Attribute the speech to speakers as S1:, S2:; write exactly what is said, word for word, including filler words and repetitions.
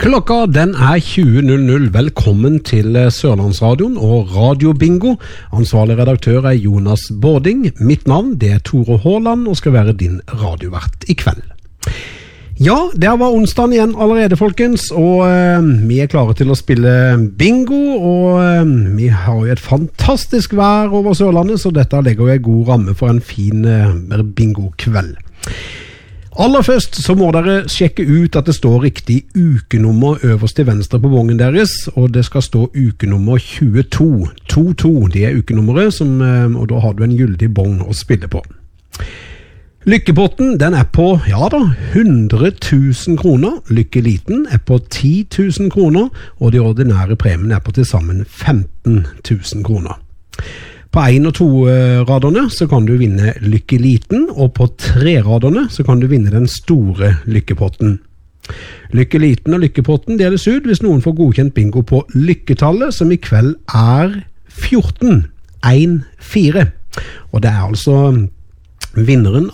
S1: Klokka den er tjue null null. Velkommen til Sørlandsradioen og Radio Bingo. Ansvarlig redaktør er Jonas Bårding. Mitt navn det er Tore Håland og skal være din radiovert i kveld. Ja, det var onsdagen igjen allerede, folkens, og eh, vi er klare til å spille bingo, og eh, vi har jo et fantastisk vær over Sørlandet, så dette legger jo en god ramme for en fin eh, bingo-kveld. Aller først så må dere sjekke ut at det står riktig ukenummer øverst til venstre på vongen deres, og det skal stå ukenummer tjueto. tjueto, det er ukenummeret, som, og da har du en gyldig bong å spille på. Lykkepotten, den er på, ja da, hundre tusen kroner. Lykkeliten er på ti tusen kroner, og de ordinære premiene er på til sammen femten tusen kroner. På en og to raderne så kan du vinne lykkeliten, og på tre raderne så kan du vinne den store lykkepotten. Lykkeliten og lykkepotten deles ut hvis noen får godkjent bingo på lykketallet, som i kveld er fjorten, en fire. Og det er altså vinneren